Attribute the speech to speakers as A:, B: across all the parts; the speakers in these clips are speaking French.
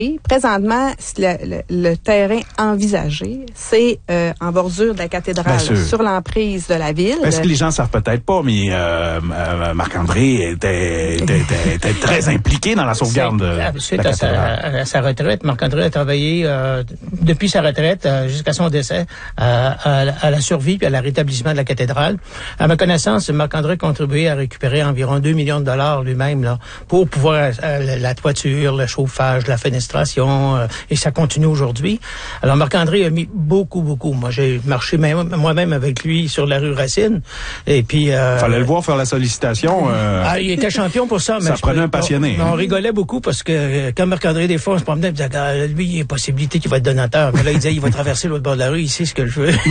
A: Et présentement, le terrain envisagé, c'est en bordure de la cathédrale, sur l'emprise de la ville.
B: Est-ce que les gens savent peut-être pas, mais Marc-André était très impliqué dans la sauvegarde de la cathédrale.
C: À sa retraite, Marc-André a travaillé depuis sa retraite jusqu'à son décès à la survie et à la rétablissement de la cathédrale. À ma connaissance, Marc-André a contribué à récupérer environ 2 millions de dollars lui-même là, pour pouvoir la toiture, le chauffage, la fenestration, et ça continue aujourd'hui. Alors Marc-André a mis beaucoup. Moi, j'ai marché moi-même avec lui sur la rue Racine. Et puis
B: fallait le voir faire la sollicitation.
C: Il était champion pour ça.
B: Ça prenait un passionné.
C: On rigolait beaucoup parce que quand Marc-André, des fois, on se promenait et disait, lui, il y a possibilité qu'il va être donateur. Mais là, il disait, il va traverser l'autre bord de la rue, il sait ce que je veux.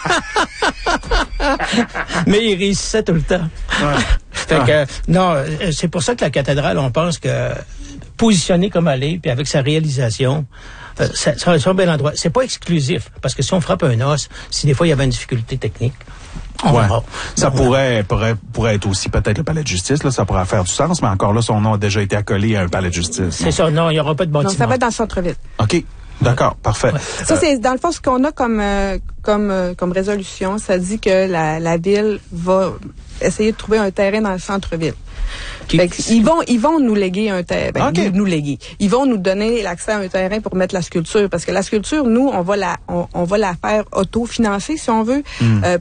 C: Mais il réussissait tout le temps. Fait que, non, c'est pour ça que la cathédrale, on pense que positionnée comme elle est, puis avec sa réalisation, c'est un bel endroit. C'est pas exclusif, parce que si on frappe un os, si des fois il y avait une difficulté technique, on verra.
B: Ça pourrait être aussi peut-être le palais de justice, là, ça pourrait faire du sens, mais encore là, son nom a déjà été accolé à un palais de justice.
C: C'est ça, non, il n'y aura pas de bâtiment.
A: Non, ça va être dans le centre-ville.
B: OK. D'accord, parfait.
A: Ça, c'est dans le fond ce qu'on a comme résolution. Ça dit que la ville va essayer de trouver un terrain dans le centre-ville. Ils vont nous léguer un terrain. Nous léguer. Ils vont nous donner l'accès à un terrain pour mettre la sculpture, parce que la sculpture, nous, on va la faire autofinancée, si on veut,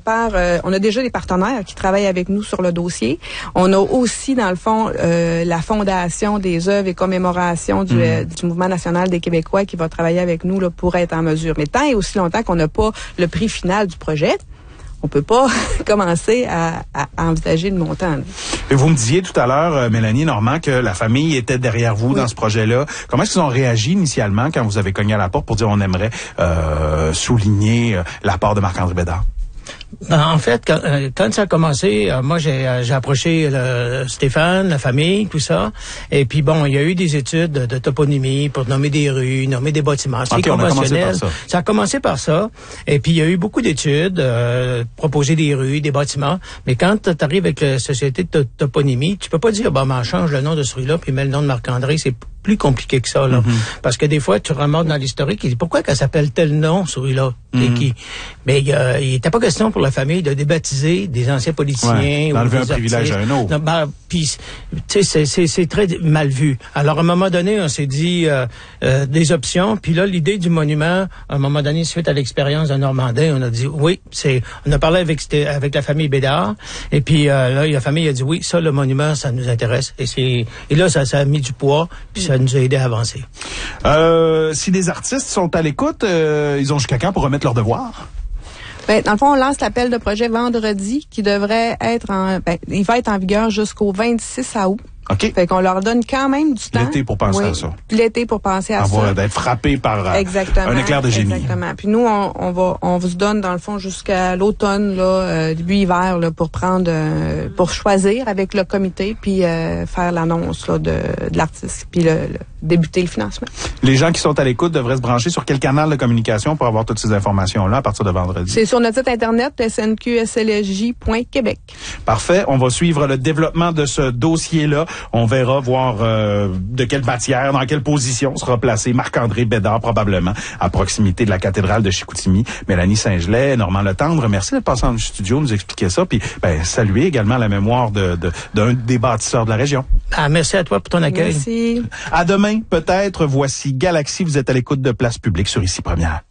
A: on a déjà des partenaires qui travaillent avec nous sur le dossier. On a aussi, dans le fond, la Fondation des œuvres et commémorations du Mouvement national des Québécois qui va travailler avec nous là, pour être en mesure. Mais tant et aussi longtemps qu'on n'a pas le prix final du projet, on peut pas commencer à envisager le montant.
B: Et vous me disiez tout à l'heure, Mélanie Normand, que la famille était derrière vous dans ce projet-là. Comment est-ce qu'ils ont réagi initialement quand vous avez cogné à la porte pour dire on aimerait souligner l'apport de Marc-André Bédard?
C: En fait, quand ça a commencé, moi j'ai approché Stéphane, la famille, tout ça. Et puis bon, il y a eu des études de toponymie pour nommer des rues, nommer des bâtiments. C'est conventionnel. Ça a commencé par ça. Et puis il y a eu beaucoup d'études, proposer des rues, des bâtiments. Mais quand tu arrives avec la société de toponymie, tu peux pas dire change le nom de ce rue-là puis mets le nom de Marc-André. C'est plus compliqué que ça, là. Parce que des fois, tu remontes dans l'historique et dis pourquoi qu'elle s'appelle tel nom, celui-là? Mais il n'était pas question pour la famille de débaptiser des anciens politiciens.
B: D'enlever un privilège à un autre.
C: Puis, tu sais, c'est très mal vu. Alors, à un moment donné, on s'est dit des options. Puis là, l'idée du monument, à un moment donné, suite à l'expérience de Normandin, on a dit oui, on a parlé avec la famille Bédard. Et puis là, la famille a dit oui, ça, le monument, ça nous intéresse. Et là, ça a mis du poids. Puis ça nous a aidé à avancer.
B: Si des artistes sont à l'écoute, ils ont jusqu'à quand pour remettre leurs devoirs?
A: Dans le fond, on lance l'appel de projet vendredi qui devrait être il va être en vigueur jusqu'au 26 août.
B: OK.
A: Fait qu'on leur donne quand même du temps.
B: L'été pour penser à ça.
A: L'été pour penser à ça.
B: D'être frappé par un éclair de génie.
A: Exactement. Puis nous, on vous donne, dans le fond, jusqu'à l'automne, là, début hiver, là, pour choisir avec le comité, puis faire l'annonce là, de l'artiste, puis débuter le financement.
B: Les gens qui sont à l'écoute devraient se brancher sur quel canal de communication pour avoir toutes ces informations-là à partir de vendredi? C'est
A: sur notre site internet, snqslj.québec.
B: Parfait. On va suivre le développement de ce dossier-là. On verra voir de quelle matière, dans quelle position sera placé Marc-André Bédard, probablement, à proximité de la cathédrale de Chicoutimi. Mélanie Saint-Gelais, Normand Letendre, merci d'être passé dans le studio, nous expliquer ça, puis saluer également la mémoire d'un des bâtisseurs de la région.
C: Merci à toi pour ton accueil.
A: Merci.
B: À demain, peut-être. Voici Galaxy. Vous êtes à l'écoute de Place Publique sur Ici Première.